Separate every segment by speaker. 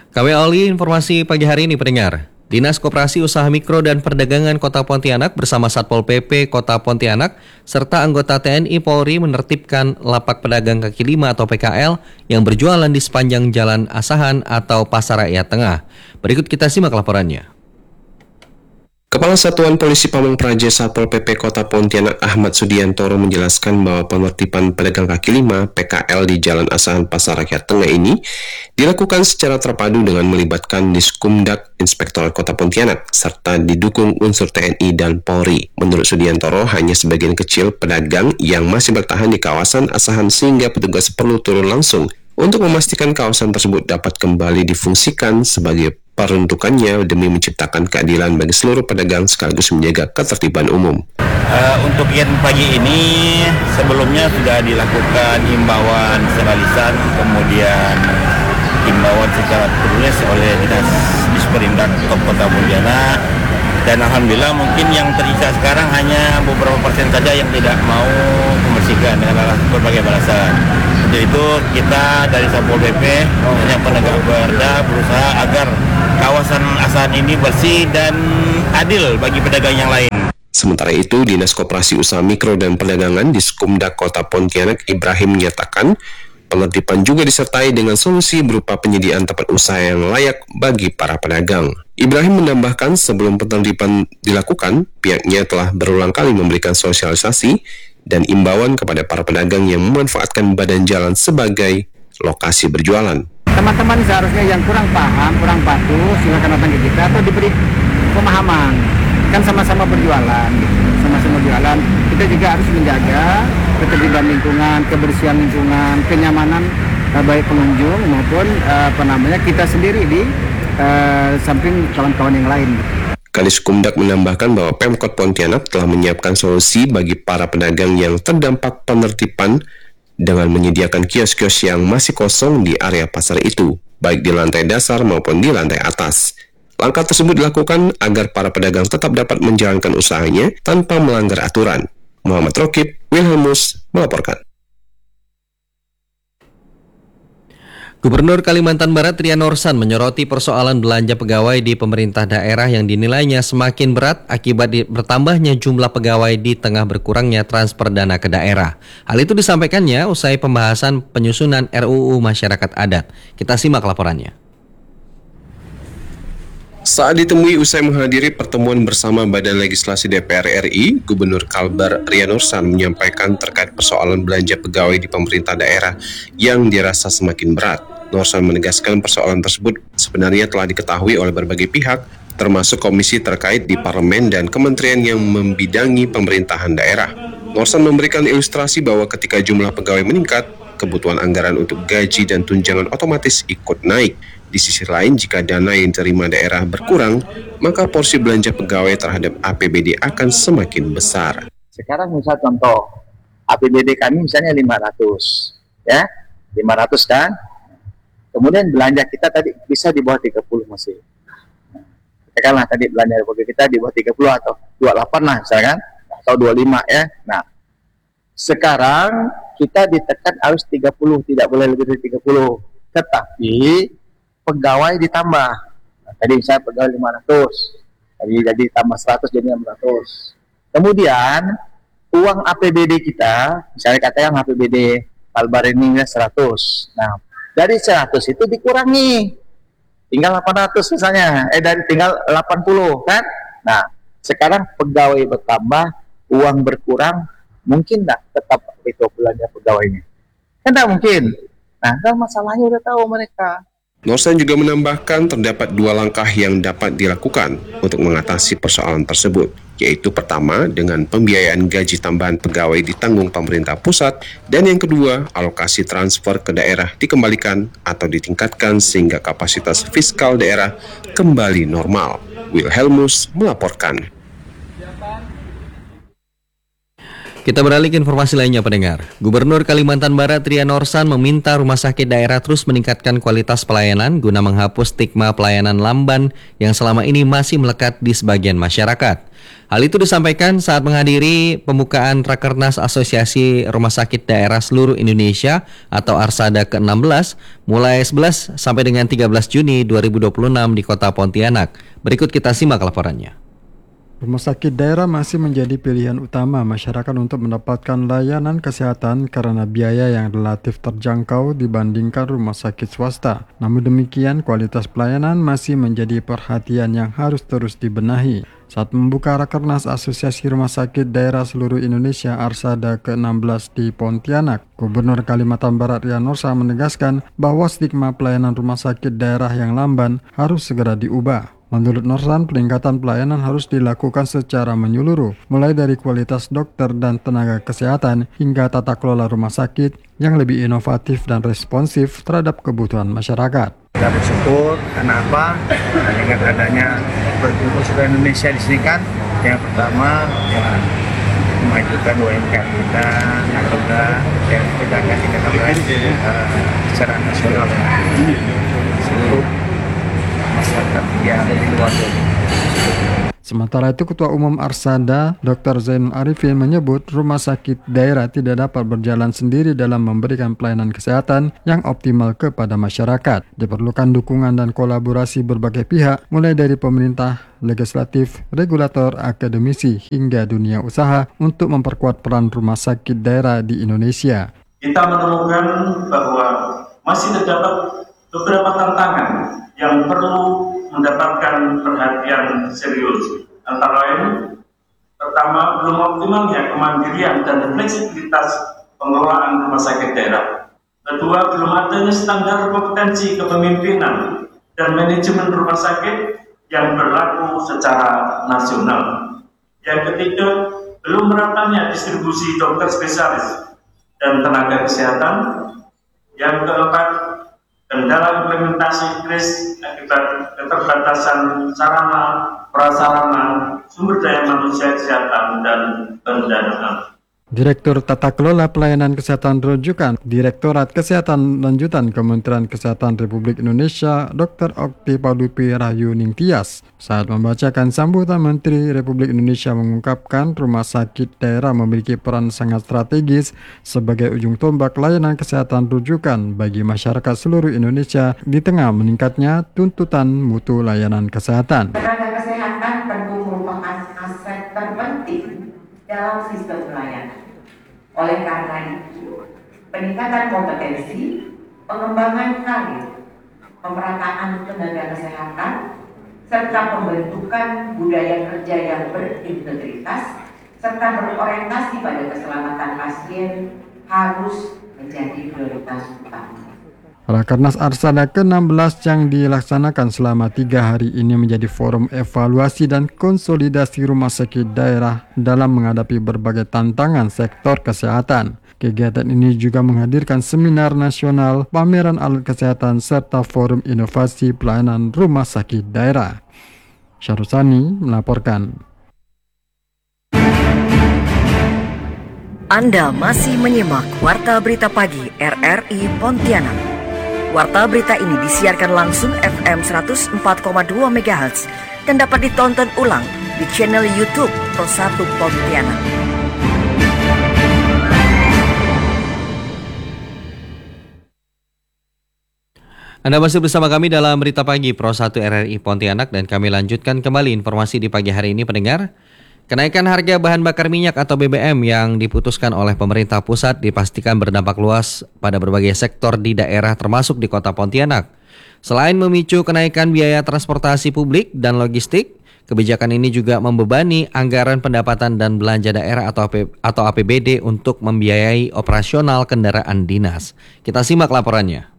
Speaker 1: KW Oli, informasi pagi hari ini pendengar. Dinas Koperasi Usaha Mikro dan Perdagangan Kota Pontianak bersama Satpol PP Kota Pontianak serta anggota TNI Polri menertibkan lapak pedagang kaki lima atau PKL yang berjualan di sepanjang Jalan Asahan atau Pasar Rakyat Tengah. Berikut kita simak laporannya.
Speaker 2: Kepala Satuan Polisi Pamong Praja Satpol PP Kota Pontianak Ahmad Sudiantoro menjelaskan bahwa penertiban pedagang kaki lima PKL di Jalan Asahan Pasar Rakyat Tengah ini dilakukan secara terpadu dengan melibatkan Diskumdak Inspektorat Kota Pontianak serta didukung unsur TNI dan Polri. Menurut Sudiantoro, hanya sebagian kecil pedagang yang masih bertahan di kawasan Asahan sehingga petugas perlu turun langsung untuk memastikan kawasan tersebut dapat kembali difungsikan sebagai peruntukannya demi menciptakan keadilan bagi seluruh pedagang sekaligus menjaga ketertiban umum.
Speaker 3: Untuk yang pagi ini sebelumnya sudah dilakukan himbauan secara lisan, kemudian himbauan secara tertulis oleh Dinas Disperindak Kota Pontianak, dan alhamdulillah mungkin yang tersisa sekarang hanya beberapa persen saja yang tidak mau membersihkan dengan berbagai alasan. Untuk itu kita dari Satpol PP yang penegak perda berusaha agar kawasan Asahan ini bersih dan adil bagi pedagang yang lain.
Speaker 2: Sementara itu, Dinas Koperasi Usaha Mikro dan Perdagangan Diskumdak Kota Pontianak Ibrahim menyatakan penertiban juga disertai dengan solusi berupa penyediaan tempat usaha yang layak bagi para pedagang. Ibrahim menambahkan sebelum penertiban dilakukan, pihaknya telah berulang kali memberikan sosialisasi dan imbauan kepada para pedagang yang memanfaatkan badan jalan sebagai lokasi berjualan.
Speaker 4: Teman-teman seharusnya yang kurang paham, kurang patuh, silakan datang ke kita atau diberi pemahaman. Kan sama-sama berjualan, sama-sama jualan. Kita juga harus menjaga ketertiban lingkungan, kebersihan lingkungan, kenyamanan baik pengunjung maupun kita sendiri di samping kawan-kawan yang lain.
Speaker 2: Kadiskumdak menambahkan bahwa Pemkot Pontianak telah menyiapkan solusi bagi para pedagang yang terdampak penertiban dengan menyediakan kios-kios yang masih kosong di area pasar itu, baik di lantai dasar maupun di lantai atas. Langkah tersebut dilakukan agar para pedagang tetap dapat menjalankan usahanya tanpa melanggar aturan. Muhammad Rokib, Wilhelmus melaporkan.
Speaker 1: Gubernur Kalimantan Barat Rian Norsan menyoroti persoalan belanja pegawai di pemerintah daerah yang dinilainya semakin berat akibat bertambahnya jumlah pegawai di tengah berkurangnya transfer dana ke daerah. Hal itu disampaikannya usai pembahasan penyusunan RUU Masyarakat Adat. Kita simak laporannya.
Speaker 2: Saat ditemui usai menghadiri pertemuan bersama Badan Legislasi DPR RI, Gubernur Kalbar Rian Norsan menyampaikan terkait persoalan belanja pegawai di pemerintah daerah yang dirasa semakin berat. Norsan menegaskan persoalan tersebut sebenarnya telah diketahui oleh berbagai pihak, termasuk komisi terkait di parlemen dan kementerian yang membidangi pemerintahan daerah. Norsan memberikan ilustrasi bahwa ketika jumlah pegawai meningkat, kebutuhan anggaran untuk gaji dan tunjangan otomatis ikut naik. Di sisi lain, jika dana yang diterima daerah berkurang, maka porsi belanja pegawai terhadap APBD akan semakin besar.
Speaker 4: Sekarang misal contoh, APBD kami misalnya 500, ya, 500 kan? Kemudian belanja kita tadi bisa di bawah 30 masih. Katakanlah tadi belanja kita di bawah 30 atau 28 lah misalkan, atau 25 ya. Nah, sekarang kita ditekan harus 30, tidak boleh lebih dari 30. Tetapi pegawai ditambah. Nah, tadi misalnya pegawai 500, jadi tambah 100 jadi 600. Kemudian uang APBD kita, misalnya katakan APBD Kalbar ini 100. Nah, dari 100 itu dikurangi. Tinggal 800 misalnya, tinggal 80 kan? Nah, sekarang pegawai bertambah, uang berkurang, mungkin enggak tetap itu belanja pegawainya? Kan enggak mungkin. Nah, kan masalahnya udah tahu mereka.
Speaker 2: Norsan juga menambahkan terdapat dua langkah yang dapat dilakukan untuk mengatasi persoalan tersebut, yaitu pertama dengan pembiayaan gaji tambahan pegawai ditanggung pemerintah pusat, dan yang kedua alokasi transfer ke daerah dikembalikan atau ditingkatkan sehingga kapasitas fiskal daerah kembali normal. Wilhelmus melaporkan.
Speaker 1: Kita beralih ke informasi lainnya pendengar. Gubernur Kalimantan Barat Rian Orsan meminta rumah sakit daerah terus meningkatkan kualitas pelayanan guna menghapus stigma pelayanan lamban yang selama ini masih melekat di sebagian masyarakat. Hal itu disampaikan saat menghadiri pembukaan Rakernas Asosiasi Rumah Sakit Daerah Seluruh Indonesia atau ARSADA ke-16 mulai 11 sampai dengan 13 Juni 2026 di Kota Pontianak. Berikut kita simak laporannya.
Speaker 5: Rumah sakit daerah masih menjadi pilihan utama masyarakat untuk mendapatkan layanan kesehatan karena biaya yang relatif terjangkau dibandingkan rumah sakit swasta. Namun demikian, kualitas pelayanan masih menjadi perhatian yang harus terus dibenahi. Saat membuka Rakernas Asosiasi Rumah Sakit Daerah Seluruh Indonesia ARSADA ke-16 di Pontianak, Gubernur Kalimantan Barat Rian Orsan menegaskan bahwa stigma pelayanan rumah sakit daerah yang lamban harus segera diubah. Menurut Orsan, peningkatan pelayanan harus dilakukan secara menyeluruh, mulai dari kualitas dokter dan tenaga kesehatan hingga tata kelola rumah sakit yang lebih inovatif dan responsif terhadap kebutuhan masyarakat.
Speaker 6: Kita bersyukur karena apa? Dengan adanya berkumpul seluruh Indonesia di sini kan, yang pertama ya, memajukan UMKM kita, juga yang kita secara nasional seluruh masyarakat yang di luar.
Speaker 5: Sementara itu, Ketua Umum ARSADA, Dr. Zainul Arifin menyebut rumah sakit daerah tidak dapat berjalan sendiri dalam memberikan pelayanan kesehatan yang optimal kepada masyarakat. Diperlukan dukungan dan kolaborasi berbagai pihak, mulai dari pemerintah, legislatif, regulator, akademisi, hingga dunia usaha untuk memperkuat peran rumah sakit daerah di Indonesia.
Speaker 7: Kita menemukan bahwa masih terdapat beberapa tantangan yang perlu mendapatkan perhatian serius. Antara lain, pertama, belum optimalnya kemandirian dan fleksibilitas pengelolaan rumah sakit daerah. Kedua, belum adanya standar kompetensi kepemimpinan dan manajemen rumah sakit yang berlaku secara nasional. Yang ketiga, belum meratanya distribusi dokter spesialis dan tenaga kesehatan. Yang keempat, kendala implementasi kris akibat keterbatasan sarana, prasarana, sumber daya manusia kesehatan, dan pendanaan.
Speaker 5: Direktur Tata Kelola Pelayanan Kesehatan Rujukan, Direktorat Kesehatan Lanjutan Kementerian Kesehatan Republik Indonesia, Dr. Okti Padupi Rahayu Ningtyas, saat membacakan sambutan Menteri Republik Indonesia mengungkapkan rumah sakit daerah memiliki peran sangat strategis sebagai ujung tombak layanan kesehatan rujukan bagi masyarakat seluruh Indonesia di tengah meningkatnya tuntutan mutu layanan kesehatan.
Speaker 8: Tenaga kesehatan tentu merupakan aset terpenting dalam sistem pelayanan. Oleh karena itu, peningkatan kompetensi, pengembangan karir, pemerataan tenaga kesehatan, serta pembentukan budaya kerja yang berintegritas, serta berorientasi pada keselamatan pasien harus menjadi prioritas utama.
Speaker 5: Rakernas ARSADA ke-16 yang dilaksanakan selama 3 hari ini menjadi forum evaluasi dan konsolidasi rumah sakit daerah dalam menghadapi berbagai tantangan sektor kesehatan. Kegiatan ini juga menghadirkan seminar nasional, pameran alat kesehatan, serta forum inovasi pelayanan rumah sakit daerah. Syarusani melaporkan.
Speaker 9: Anda masih menyimak Warta Berita Pagi RRI Pontianak. Warta berita ini disiarkan langsung FM 104,2 MHz dan dapat ditonton ulang di channel YouTube Pro1 Pontianak.
Speaker 1: Anda masih bersama kami dalam Berita Pagi Pro1 RRI Pontianak dan kami lanjutkan kembali informasi di pagi hari ini pendengar. Kenaikan harga bahan bakar minyak atau BBM yang diputuskan oleh pemerintah pusat dipastikan berdampak luas pada berbagai sektor di daerah termasuk di Kota Pontianak. Selain memicu kenaikan biaya transportasi publik dan logistik, kebijakan ini juga membebani anggaran pendapatan dan belanja daerah atau APBD untuk membiayai operasional kendaraan dinas. Kita simak laporannya.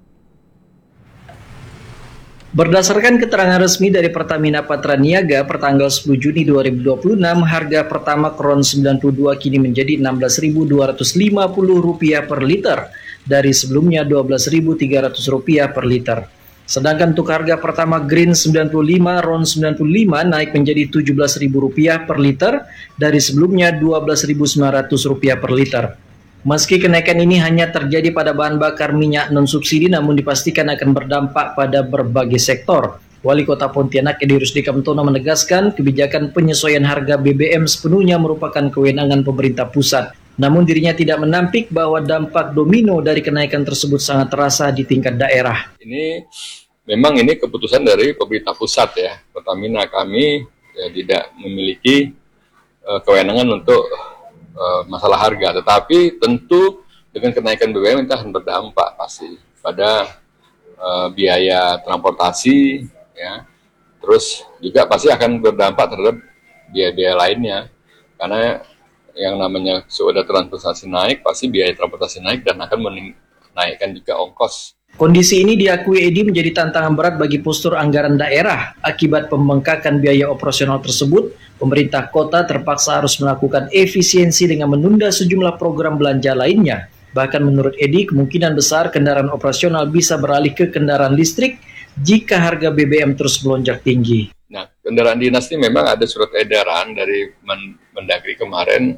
Speaker 10: Berdasarkan keterangan resmi dari Pertamina Patraniaga pertanggal 10 Juni 2026, harga pertama Kron 92 kini menjadi Rp16.250 per liter dari sebelumnya Rp12.300 per liter. Sedangkan untuk harga pertama Green 95, RON 95 naik menjadi Rp17.000 per liter dari sebelumnya Rp12.900 per liter. Meski kenaikan ini hanya terjadi pada bahan bakar minyak non-subsidi, namun dipastikan akan berdampak pada berbagai sektor. Wali Kota Pontianak Edi Rusdi Kamtono menegaskan kebijakan penyesuaian harga BBM sepenuhnya merupakan kewenangan pemerintah pusat. Namun dirinya tidak menampik bahwa dampak domino dari kenaikan tersebut sangat terasa di tingkat daerah.
Speaker 11: Memang ini keputusan dari pemerintah pusat ya. Pertamina kami tidak memiliki kewenangan untuk masalah harga. Tetapi tentu dengan kenaikan BBM itu akan berdampak pasti pada biaya transportasi, ya. Terus juga pasti akan berdampak terhadap biaya-biaya lainnya. Karena yang namanya sudah transportasi naik, pasti biaya transportasi naik dan akan menaikkan juga ongkos.
Speaker 10: Kondisi ini diakui Edi menjadi tantangan berat bagi postur anggaran daerah. Akibat pembengkakan biaya operasional tersebut, pemerintah kota terpaksa harus melakukan efisiensi dengan menunda sejumlah program belanja lainnya. Bahkan menurut Edi, kemungkinan besar kendaraan operasional bisa beralih ke kendaraan listrik jika harga BBM terus melonjak tinggi.
Speaker 11: Nah, kendaraan dinas ini memang ada surat edaran dari Mendagri kemarin.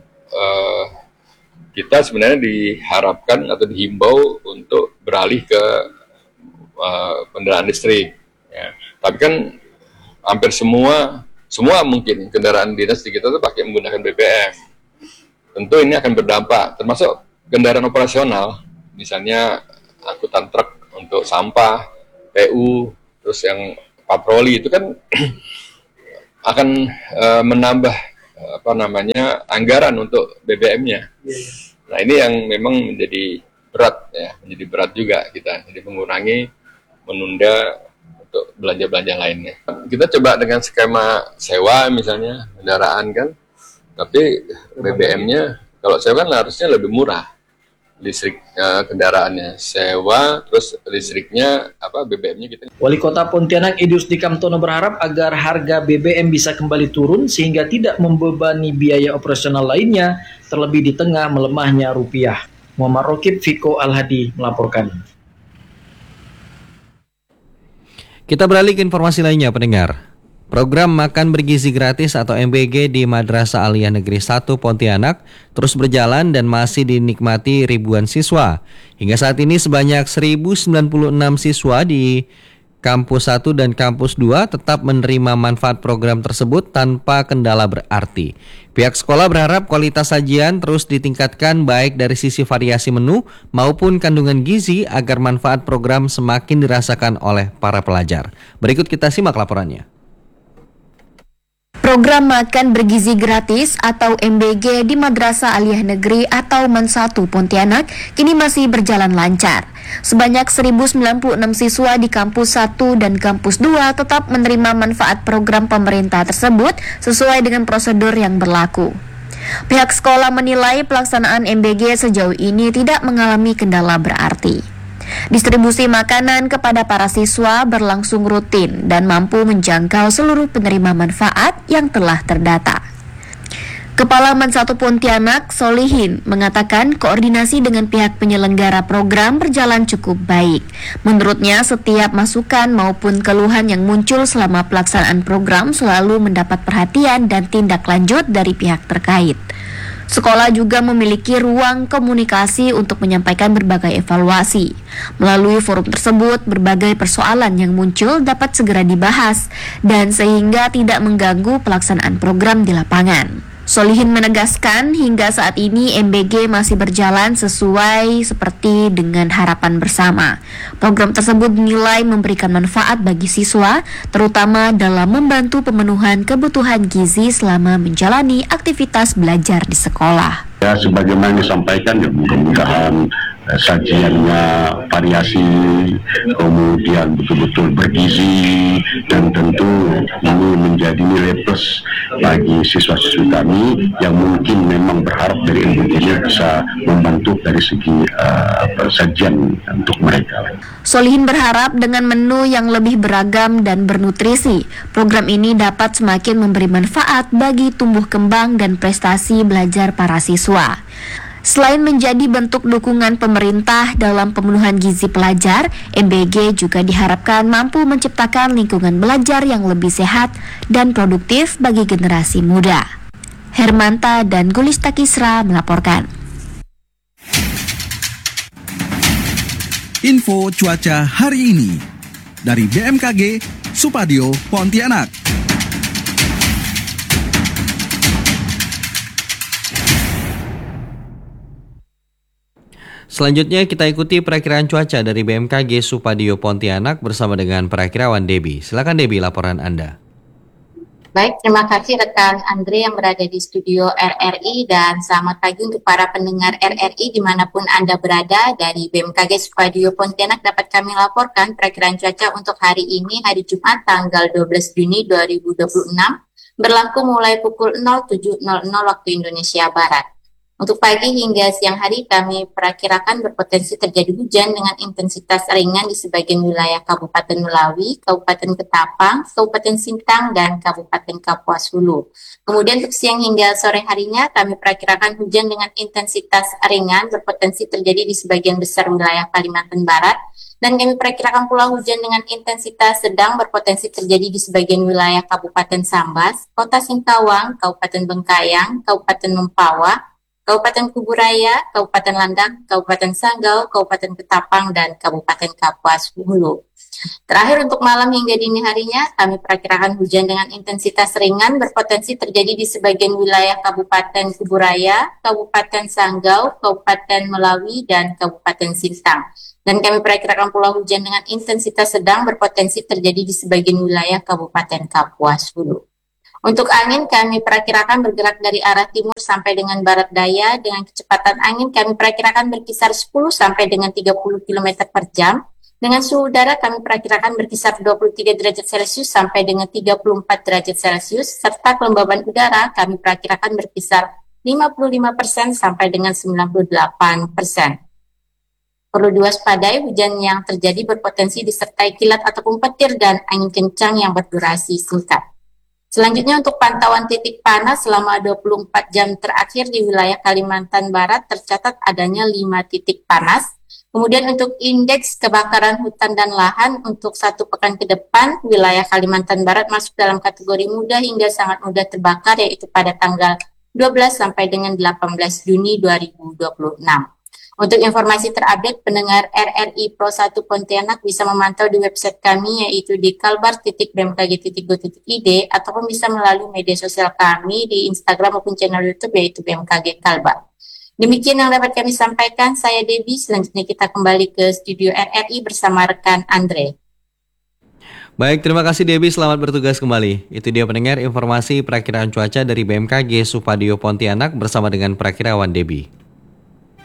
Speaker 11: Kita sebenarnya diharapkan atau dihimbau untuk beralih ke kendaraan listrik. Ya. Tapi kan hampir semua mungkin kendaraan dinas di kita itu pakai menggunakan BBM. Tentu ini akan berdampak, termasuk kendaraan operasional, misalnya angkutan truk untuk sampah, PU, terus yang patroli itu kan akan menambah anggaran untuk BBM-nya. Nah, ini yang memang menjadi berat ya, menjadi berat juga kita. Jadi menunda untuk belanja-belanja lainnya. Kita coba dengan skema sewa misalnya kendaraan kan, tapi BBM-nya kalau sewa kan harusnya lebih murah. Listrik kendaraannya sewa, terus listriknya BBM-nya kita.
Speaker 10: Wali Kota Pontianak Edi Rusdi Kamtono berharap agar harga BBM bisa kembali turun sehingga tidak membebani biaya operasional lainnya, terlebih di tengah melemahnya rupiah. Muhammad Rokib, Viko Al-Hadi melaporkan.
Speaker 1: Kita beralih ke informasi lainnya, pendengar. Program Makan Bergizi Gratis atau MBG di Madrasah Aliyah Negeri 1 Pontianak terus berjalan dan masih dinikmati ribuan siswa. Hingga saat ini sebanyak 1.096 siswa di Kampus 1 dan Kampus 2 tetap menerima manfaat program tersebut tanpa kendala berarti. Pihak sekolah berharap kualitas sajian terus ditingkatkan baik dari sisi variasi menu maupun kandungan gizi agar manfaat program semakin dirasakan oleh para pelajar. Berikut kita simak laporannya.
Speaker 12: Program Makan Bergizi Gratis atau MBG di Madrasah Aliyah Negeri atau MAN 1 Pontianak kini masih berjalan lancar. Sebanyak 1.096 siswa di Kampus 1 dan Kampus 2 tetap menerima manfaat program pemerintah tersebut sesuai dengan prosedur yang berlaku. Pihak sekolah menilai pelaksanaan MBG sejauh ini tidak mengalami kendala berarti. Distribusi makanan kepada para siswa berlangsung rutin dan mampu menjangkau seluruh penerima manfaat yang telah terdata. Kepala MAN 1 Pontianak, Solihin, mengatakan koordinasi dengan pihak penyelenggara program berjalan cukup baik. Menurutnya, setiap masukan maupun keluhan yang muncul selama pelaksanaan program selalu mendapat perhatian dan tindak lanjut dari pihak terkait. Sekolah juga memiliki ruang komunikasi untuk menyampaikan berbagai evaluasi. Melalui forum tersebut, berbagai persoalan yang muncul dapat segera dibahas dan sehingga tidak mengganggu pelaksanaan program di lapangan. Solihin menegaskan hingga saat ini MBG masih berjalan sesuai seperti dengan harapan bersama. Program tersebut dinilai memberikan manfaat bagi siswa, terutama dalam membantu pemenuhan kebutuhan gizi selama menjalani aktivitas belajar di sekolah.
Speaker 13: Ya, sebagaimana disampaikan, ya mudah-mudahan sajiannya variasi, kemudian betul-betul bergizi, dan tentu ini menjadi nilai plus bagi siswa-siswi kami yang mungkin memang berharap dari MBG ini bisa membantu dari segi sajian untuk mereka.
Speaker 12: Solihin berharap dengan menu yang lebih beragam dan bernutrisi, program ini dapat semakin memberi manfaat bagi tumbuh kembang dan prestasi belajar para siswa. Selain menjadi bentuk dukungan pemerintah dalam pemenuhan gizi pelajar, MBG juga diharapkan mampu menciptakan lingkungan belajar yang lebih sehat dan produktif bagi generasi muda. Hermanta dan Gulista Kisra melaporkan.
Speaker 14: Info cuaca hari ini dari BMKG Supadio Pontianak.
Speaker 1: Selanjutnya kita ikuti perakiraan cuaca dari BMKG Supadio Pontianak bersama dengan perakirawan Debbie. Silakan Debbie, laporan Anda.
Speaker 15: Baik, terima kasih rekan Andre yang berada di studio RRI dan selamat pagi untuk para pendengar RRI dimanapun Anda berada. Dari BMKG Supadio Pontianak dapat kami laporkan perakiraan cuaca untuk hari ini, hari Jumat tanggal 12 Juni 2026, berlaku mulai pukul 07.00 waktu Indonesia Barat. Untuk pagi hingga siang hari kami perakirakan berpotensi terjadi hujan dengan intensitas ringan di sebagian wilayah Kabupaten Melawi, Kabupaten Ketapang, Kabupaten Sintang, dan Kabupaten Kapuas Hulu. Kemudian untuk siang hingga sore harinya kami perakirakan hujan dengan intensitas ringan berpotensi terjadi di sebagian besar wilayah Kalimantan Barat, dan kami perkirakan pula hujan dengan intensitas sedang berpotensi terjadi di sebagian wilayah Kabupaten Sambas, Kota Singkawang, Kabupaten Bengkayang, Kabupaten Mempawah, Kabupaten Kuburaya, Kabupaten Landak, Kabupaten Sanggau, Kabupaten Ketapang, dan Kabupaten Kapuas Hulu. Terakhir untuk malam hingga dini harinya, kami perkirakan hujan dengan intensitas ringan berpotensi terjadi di sebagian wilayah Kabupaten Kuburaya, Kabupaten Sanggau, Kabupaten Melawi, dan Kabupaten Sintang. Dan kami perkirakan pula hujan dengan intensitas sedang berpotensi terjadi di sebagian wilayah Kabupaten Kapuas Hulu. Untuk angin kami perkirakan bergerak dari arah timur sampai dengan barat daya dengan kecepatan angin kami perkirakan berkisar 10 sampai dengan 30 km per jam. Dengan suhu udara kami perkirakan berkisar 23 derajat Celcius sampai dengan 34 derajat Celcius serta kelembaban udara kami perkirakan berkisar 55% sampai dengan 98%. Perlu diwaspadai hujan yang terjadi berpotensi disertai kilat ataupun petir dan angin kencang yang berdurasi singkat. Selanjutnya untuk pantauan titik panas selama 24 jam terakhir di wilayah Kalimantan Barat tercatat adanya 5 titik panas. Kemudian untuk indeks kebakaran hutan dan lahan untuk 1 pekan ke depan, wilayah Kalimantan Barat masuk dalam kategori mudah hingga sangat mudah terbakar yaitu pada tanggal 12 sampai dengan 18 Juni 2026. Untuk informasi terupdate, pendengar RRI Pro 1 Pontianak bisa memantau di website kami yaitu di kalbar.bmkg.go.id ataupun bisa melalui media sosial kami di Instagram maupun channel YouTube yaitu BMKG Kalbar. Demikian yang dapat kami sampaikan, saya Debbie. Selanjutnya kita kembali ke studio RRI bersama rekan Andre.
Speaker 1: Baik, terima kasih Debbie, selamat bertugas kembali. Itu dia pendengar informasi perakiraan cuaca dari BMKG Supadio Pontianak bersama dengan perakirawan Debbie.